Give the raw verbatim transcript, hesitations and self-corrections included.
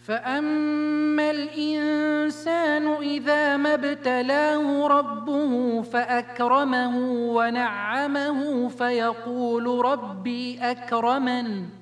فأما الإنسان إذا ما ابتلاه ربه فأكرمه ونعمه فيقول ربي أكرمن